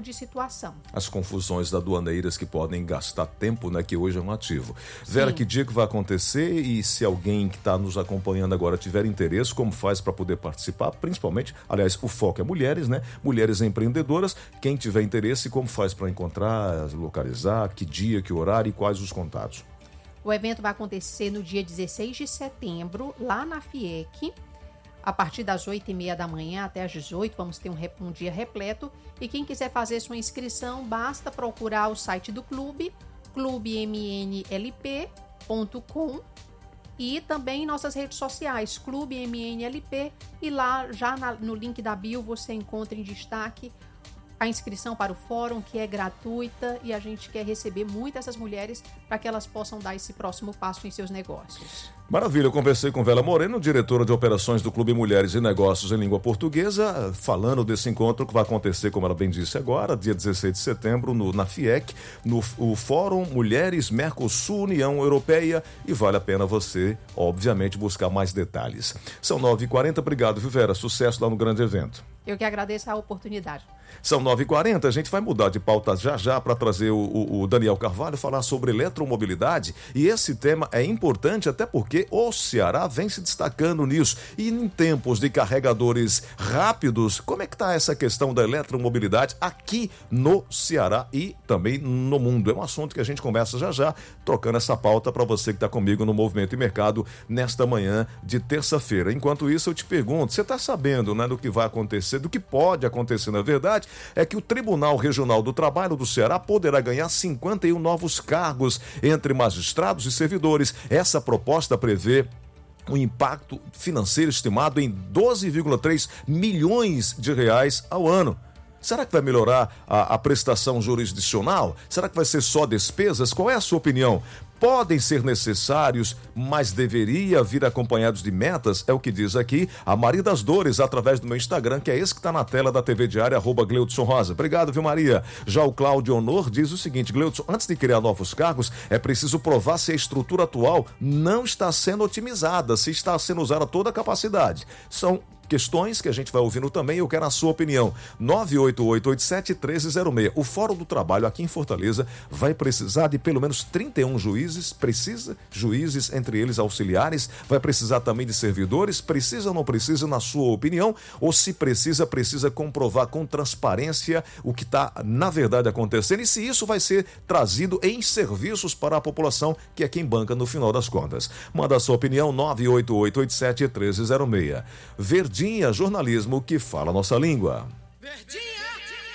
tipo de situação. As confusões da aduaneiras que podem gastar tempo, né, que hoje é um ativo. Vera, Sim. que dia que vai acontecer e se alguém que está nos acompanhando agora tiver interesse, como faz para poder participar? Principalmente, aliás, o foco é mulheres, né? Mulheres empreendedoras. Quem tiver interesse, como faz para encontrar, localizar, que dia, que horário e quais os contatos? O evento vai acontecer no dia 16 de setembro, lá na FIEC, a partir das 8h30 da manhã até às 18h. Vamos ter um dia repleto. E quem quiser fazer sua inscrição, basta procurar o site do clube, clubemnlp.com, e também em nossas redes sociais, Clube MNLP, e lá já no link da bio você encontra em destaque a inscrição para o fórum, que é gratuita, e a gente quer receber muito essas mulheres para que elas possam dar esse próximo passo em seus negócios. Maravilha, eu conversei com Vera Moreno, diretora de operações do Clube Mulheres e Negócios em Língua Portuguesa, falando desse encontro que vai acontecer, como ela bem disse agora, dia 16 de setembro, na FIEC, no Fórum Mulheres Mercosul União Europeia, e vale a pena você, obviamente, buscar mais detalhes. São 9h40, obrigado, viu, Vera? Sucesso lá no grande evento. Eu que agradeço a oportunidade. São 9h40, a gente vai mudar de pauta já para trazer o Daniel Carvalho falar sobre eletromobilidade, e esse tema é importante até porque o Ceará vem se destacando nisso. E em tempos de carregadores rápidos, como é que está essa questão da eletromobilidade aqui no Ceará e também no mundo? É um assunto que a gente conversa já, trocando essa pauta para você que está comigo no Movimento e Mercado nesta manhã de terça-feira. Enquanto isso, eu te pergunto, você está sabendo, né, do que vai acontecer, do que pode acontecer na verdade? É que o Tribunal Regional do Trabalho do Ceará poderá ganhar 51 novos cargos entre magistrados e servidores. Essa proposta prevê um impacto financeiro estimado em 12,3 milhões de reais ao ano. Será que vai melhorar a prestação jurisdicional? Será que vai ser só despesas? Qual é a sua opinião? Podem ser necessários, mas deveria vir acompanhados de metas, é o que diz aqui a Maria das Dores, através do meu Instagram, que é esse que está na tela da TV Diária, @Gleudson Rosa. Obrigado, viu, Maria? Já o Cláudio Honor diz o seguinte: Gleudson, antes de criar novos cargos, é preciso provar se a estrutura atual não está sendo otimizada, se está sendo usada toda a capacidade. São questões que a gente vai ouvindo também, eu quero a sua opinião. 98887-1306. O Fórum do Trabalho aqui em Fortaleza vai precisar de pelo menos 31 juízes, entre eles auxiliares, vai precisar também de servidores, precisa ou não precisa, na sua opinião, ou se precisa comprovar com transparência o que está na verdade acontecendo e se isso vai ser trazido em serviços para a população, que é quem banca no final das contas. Manda a sua opinião, 98887-1306. Verdinha, jornalismo que fala a nossa língua. Verdinha!